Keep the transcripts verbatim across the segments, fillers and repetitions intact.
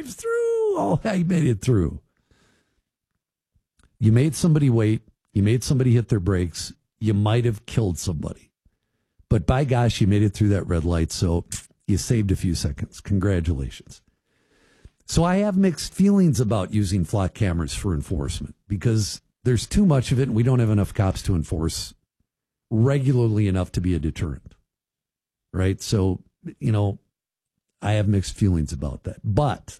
drive through. Oh, I made it through. You made somebody wait. You made somebody hit their brakes. You might have killed somebody. But by gosh, you made it through that red light, so you saved a few seconds. Congratulations. So I have mixed feelings about using flock cameras for enforcement because there's too much of it and we don't have enough cops to enforce regularly enough to be a deterrent. Right? So, you know, I have mixed feelings about that. But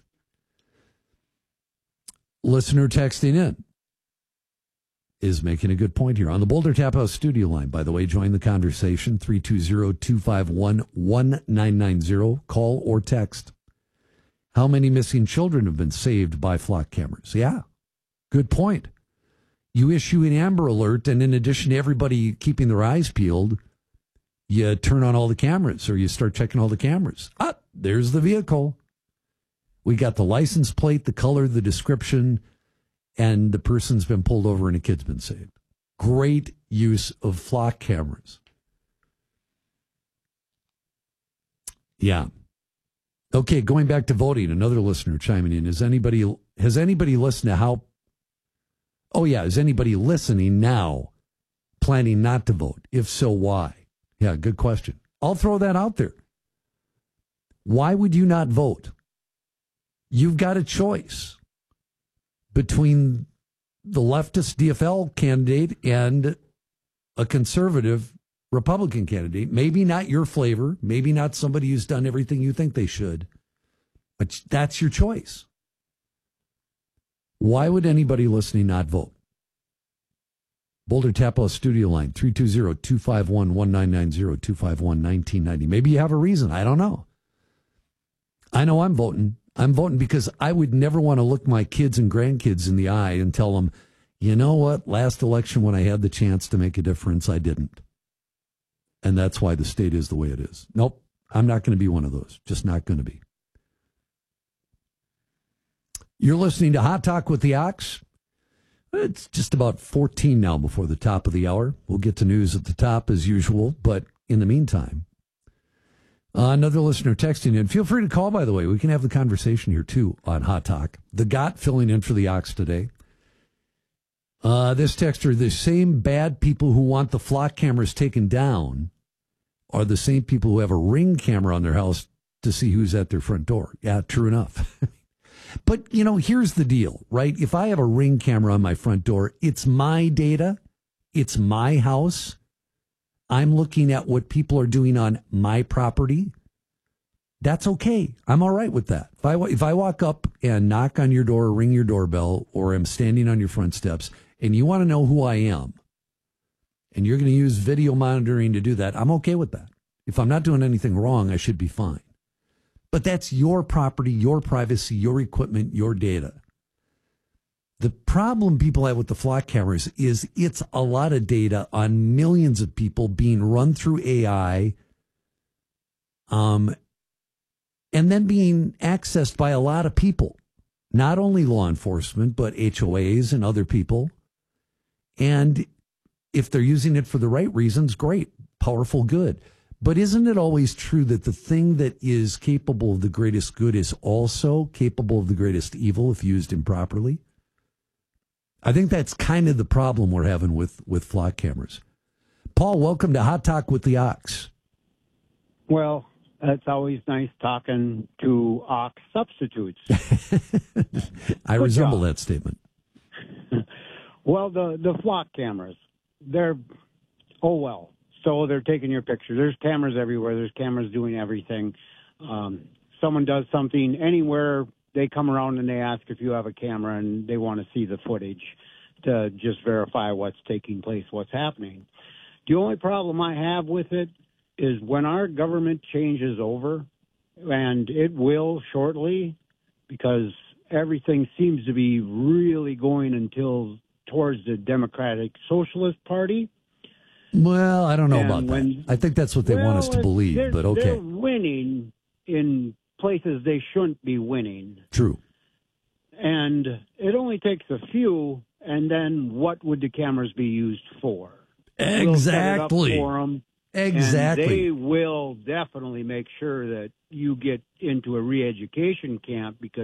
listener texting in is making a good point here. On the Boulder Tap House studio line, by the way, join the conversation, three two zero, two five one, one nine nine zero. Call or text. How many missing children have been saved by flock cameras? Yeah, good point. You issue an Amber Alert, and in addition to everybody keeping their eyes peeled, you turn on all the cameras, or you start checking all the cameras. Ah, there's the vehicle. We got the license plate, the color, the description, and the person's been pulled over and a kid's been saved. Great use of flock cameras. Yeah. Okay, going back to voting, another listener chiming in. Is anybody has anybody listened to how Oh yeah, is anybody listening now planning not to vote? If so, why? Yeah, good question. I'll throw that out there. Why would you not vote? You've got a choice between the leftist D F L candidate and a conservative Republican candidate. Maybe not your flavor, maybe not somebody who's done everything you think they should, but that's your choice. Why would anybody listening not vote? Boulder Tap House studio line, three two zero, two five one, one nine nine zero, two five one, one nine nine zero. Maybe you have a reason. I don't know. I know I'm voting. I'm voting because I would never want to look my kids and grandkids in the eye and tell them, you know what, last election when I had the chance to make a difference, I didn't. And that's why the state is the way it is. Nope, I'm not going to be one of those. Just not going to be. You're listening to Hot Talk with the Ox. It's just about fourteen now before the top of the hour. We'll get to news at the top as usual, but in the meantime, Uh, another listener texting in. Feel free to call, by the way. We can have the conversation here, too, on Hot Talk. The Got filling in for the Ox today. Uh, this texter, the same bad people who want the flock cameras taken down are the same people who have a Ring camera on their house to see who's at their front door. Yeah, true enough. But, you know, here's the deal, right? If I have a Ring camera on my front door, it's my data. It's my house. I'm looking at what people are doing on my property. That's okay. I'm all right with that. If I, if I walk up and knock on your door or ring your doorbell or am standing on your front steps and you want to know who I am and you're going to use video monitoring to do that, I'm okay with that. If I'm not doing anything wrong, I should be fine. But that's your property, your privacy, your equipment, your data. The problem people have with the flock cameras is it's a lot of data on millions of people being run through A I, um, and then being accessed by a lot of people, not only law enforcement, but H O As and other people. And if they're using it for the right reasons, great, powerful, good. But isn't it always true that the thing that is capable of the greatest good is also capable of the greatest evil if used improperly? I think that's kind of the problem we're having with, with flock cameras. Paul, welcome to Hot Talk with the Ox. Well, it's always nice talking to ox substitutes. I Good resemble job. that statement. Well, the, the flock cameras, they're, oh, well. So they're taking your picture. There's cameras everywhere. There's cameras doing everything. Um, someone does something anywhere, they come around and they ask if you have a camera and they want to see the footage to just verify what's taking place, what's happening. The only problem I have with it is when our government changes over, and it will shortly, because everything seems to be really going until towards the Democratic Socialist Party. Well, I don't know And about when- that. I think that's what they well, want us to believe, they're- but okay. They're winning in places they shouldn't be winning. True. And it only takes a few, and then what would the cameras be used for? We'll set it up Exactly. for 'em, Exactly. and they will definitely make sure that you get into a re-education camp because